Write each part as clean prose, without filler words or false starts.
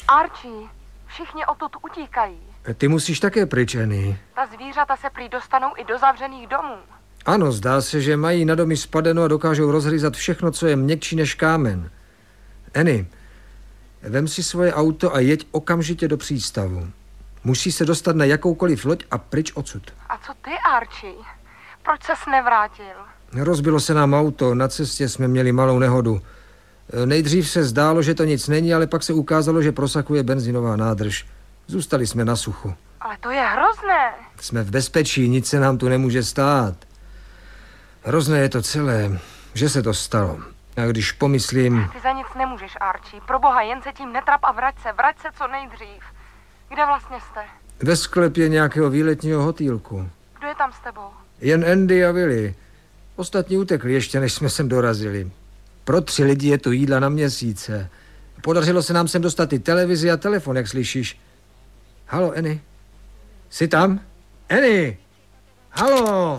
Archie, všichni odtud utíkají. Ty musíš také pryč, Annie. Ta zvířata se prý dostanou i do zavřených domů. Ano, zdá se, že mají na domy spadeno a dokážou rozhryzat všechno, co je měkčí než kámen. Annie, vem si svoje auto a jeď okamžitě do přístavu. Musí se dostat na jakoukoliv loď a pryč odsud. A co ty, Archie? Proč ses nevrátil? Rozbilo se nám auto, na cestě jsme měli malou nehodu. Nejdřív se zdálo, že to nic není, ale pak se ukázalo, že prosakuje benzinová nádrž. Zůstali jsme na suchu. Ale to je hrozné. Jsme v bezpečí, nic se nám tu nemůže stát. Hrozné je to celé, že se to stalo. A když pomyslím... Ty za nic nemůžeš, Archie. Proboha, jen se tím netrap a vrať se co nejdřív. Kde vlastně jste? Ve sklepě nějakého výletního hotýlku. Kdo je tam s tebou? Jen Andy a Willy. Ostatní utekli ještě, než jsme sem dorazili. Pro 3 lidi je tu jídla na měsíce. Podařilo se nám sem dostat i televizi a telefon, jak slyšíš. Halo, Annie? Jsi tam? Annie! Halo!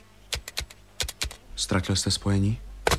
Ztratil jste spojení?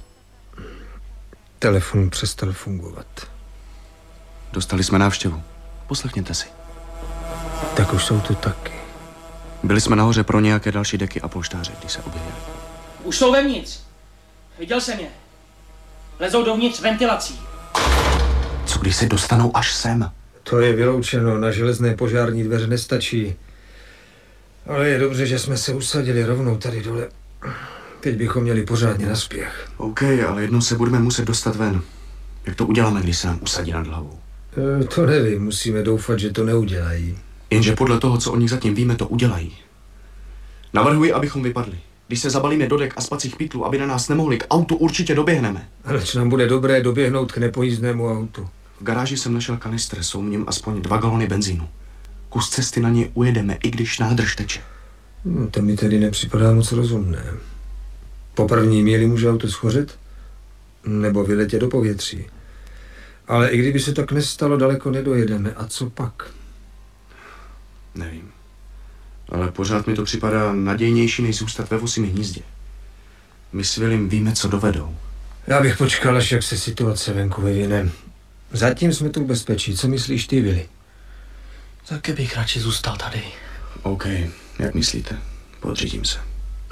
Telefon přestal fungovat. Dostali jsme návštěvu. Poslechněte si. Tak už jsou tu taky. Byli jsme nahoře pro nějaké další deky a polštáře, když se objevili. Už jsou vevnitř. Viděl jsem je. Lezou dovnitř ventilací. Co když se dostanou až sem? To je vyloučeno, na železné požární dveře nestačí. Ale je dobře, že jsme se usadili rovnou tady dole. Teď bychom měli pořádně na spěch. OK, ale jednou se budeme muset dostat ven. Jak to uděláme, když se nám usadí nad hlavou? To nevím, musíme doufat, že to neudělají. Jenže podle toho, co o nich zatím víme, to udělají. Navrhuji, abychom vypadli. Když se zabalíme do dek a spacích pytlů, aby na nás nemohli, k autu určitě doběhneme. Aleč nám bude dobré doběhnout k nepojízdnému autu. V garáži jsem našel kanistr, jsou v něm aspoň 2 galony benzínu. Kus cesty na ně ujedeme, i když nádrž teče. To mi tedy nepřipadá moc rozumné. Po první míli může auto schořet, nebo vyletět do povětří. Ale i kdyby se tak nestalo, daleko nedojedeme. A co pak? Nevím. Ale pořád mi to připadá nadějnější, než zůstat ve vosím hnízdě. My s Willym víme, co dovedou. Já bych počkal, až jak se situace venku vyvine. Zatím jsme tu v bezpečí. Co myslíš ty, Willy? Taky bych radši zůstal tady. OK, jak myslíte? Podřídím se.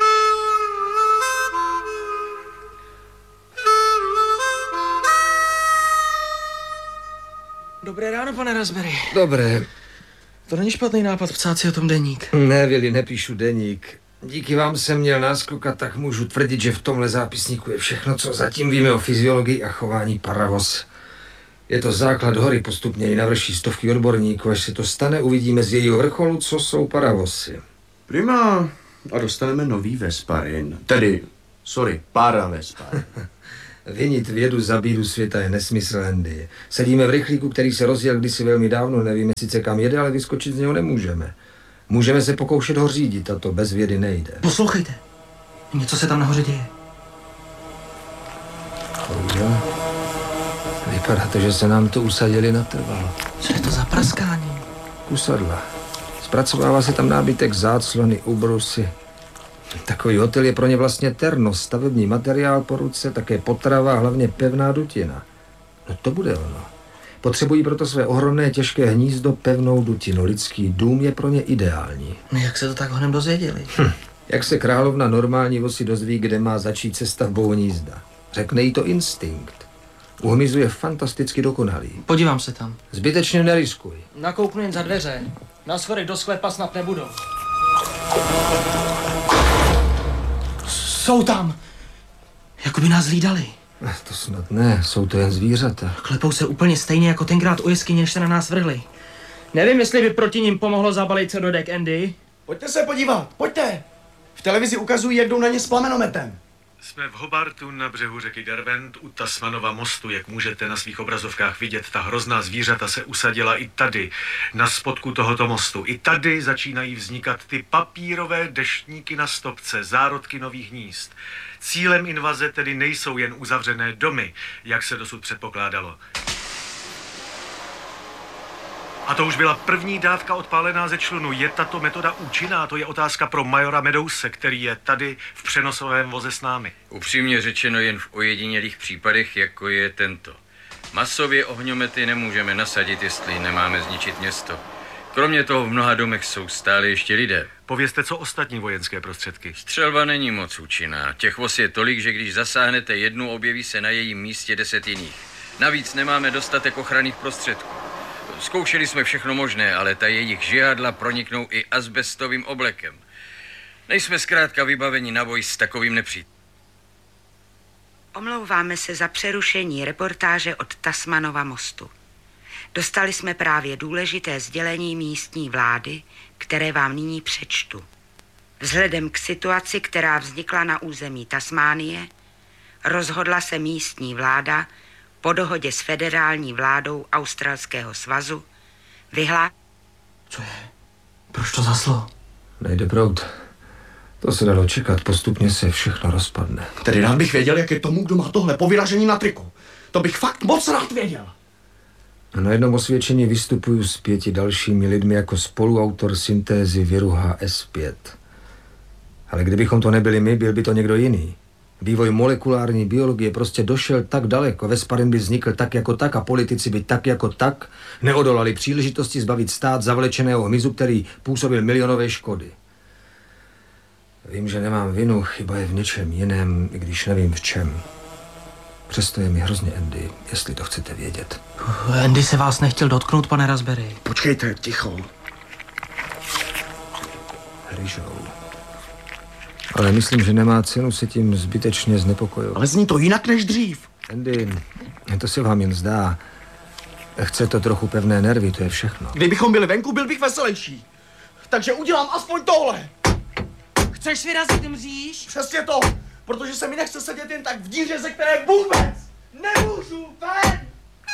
Dobré ráno, pane Raspberry. Dobré. To není špatný nápad psát si o tom deník. Ne, Willy, nepíšu deník. Díky vám jsem měl náskok a tak můžu tvrdit, že v tomhle zápisníku je všechno, co zatím víme o fyziologii a chování paravos. Je to základ hory, postupně ji navrší stovky odborníků. Až se to stane, uvidíme z jejího vrcholu, co jsou paravosy. Prima. A dostaneme nový vesparin. Tedy, paravesparin. Vinit vědu za bídu světa je nesmysl, Andy. Sedíme v rychlíku, který se rozjel kdysi velmi dávno, nevíme sice kam jede, ale vyskočit z něho nemůžeme. Můžeme se pokoušet ho řídit a to bez vědy nejde. Poslouchejte, něco se tam nahoře děje. Bohužel. Vypadá to, že se nám to usadili natrvalo. Co je to za praskání? Kusadla. Zpracovává se tam nábytek, záclony, ubrusy. Takový hotel je pro ně vlastně terno, stavební materiál po ruce, také potrava, hlavně pevná dutina. No to bude ono. Potřebují proto své ohromné těžké hnízdo, pevnou dutinu. Lidský dům je pro ně ideální. No jak se to tak honem dozvěděli? Jak se královna normální vosi dozví, kde má začít se stavbou hnízda. Řekne jí to instinkt. U hmyzu je fantasticky dokonalý. Podívám se tam. Zbytečně neriskuj. Nakouknu jen za dveře. Na schodech do sklepa snad nebudou. Jsou tam! Jako by nás hlídali. To snad ne, jsou to jen zvířata. Klepou se úplně stejně jako tenkrát u jeskyně, než se na nás vrhli. Nevím, jestli by proti nim pomohlo zabalit se do dek, Andy. Pojďte se podívat, pojďte! V televizi ukazují, jak jdou na ně s plamenometem. Jsme v Hobartu na břehu řeky Derwent u Tasmanova mostu. Jak můžete na svých obrazovkách vidět, ta hrozná zvířata se usadila i tady, na spodku tohoto mostu. I tady začínají vznikat ty papírové deštníky na stopce, zárodky nových hnízd. Cílem invaze tedy nejsou jen uzavřené domy, jak se dosud předpokládalo. A to už byla první dávka odpálená ze člunu. Je tato metoda účinná? To je otázka pro majora Medouse, který je tady v přenosovém voze s námi. Upřímně řečeno jen v ojedinělých případech, jako je tento. Masově ohňomety nemůžeme nasadit, jestli nemáme zničit město. Kromě toho v mnoha domech jsou stále ještě lidé. Povězte, co ostatní vojenské prostředky. Střelba není moc účinná. Těch vos je tolik, že když zasáhnete jednu, objeví se na jejím místě 10 jiných. Navíc nemáme dostatek ochranných prostředků. Zkoušeli jsme všechno možné, ale ta jejich žihadla proniknou i azbestovým oblekem. Nejsme zkrátka vybaveni na boj s takovým nepřítelem. Omlouváme se za přerušení reportáže od Tasmanova mostu. Dostali jsme právě důležité sdělení místní vlády, které vám nyní přečtu. Vzhledem k situaci, která vznikla na území Tasmánie, rozhodla se místní vláda po dohodě s federální vládou Australského svazu Co je? Proč to zaslo? Nejde proud. To se dalo čekat, postupně se všechno rozpadne. Tedy rád bych věděl, jak je tomu, kdo má tohle povyražení na triku. To bych fakt moc rád věděl. Na jednom osvědčení vystupuju s 5 dalšími lidmi jako spoluautor syntézy viru HS5. Ale kdybychom to nebyli my, byl by to někdo jiný. Vývoj molekulární biologie prostě došel tak daleko, Vesparin by vznikl tak jako tak a politici by tak jako tak neodolali příležitosti zbavit stát zavlečeného hmyzu, který působil milionové škody. Vím, že nemám vinu, chyba je v něčem jiném, i když nevím v čem. Přesto je mi hrozně Andy, jestli to chcete vědět. Andy se vás nechtěl dotknout, pane Raspberry. Počkejte, ticho. Hryžou. Ale myslím, že nemá cenu se tím zbytečně znepokojovat. Ale zní to jinak než dřív. Andy, to se vám jen zdá. Chce to trochu pevné nervy, to je všechno. Kdybychom byli venku, byl bych veselější. Takže udělám aspoň tohle. Chceš si razit mříž? Přesně to, protože se mi nechce sedět jen tak v díře, ze které vůbec nemůžu ven.